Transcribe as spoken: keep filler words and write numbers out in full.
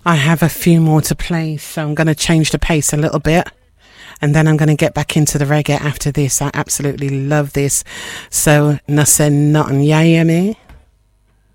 I have a few more to play, so I'm going to change the pace a little bit. And then I'm going to get back into the reggae after this. I absolutely love this. So, nothing, nothing, yeah, yeah, me.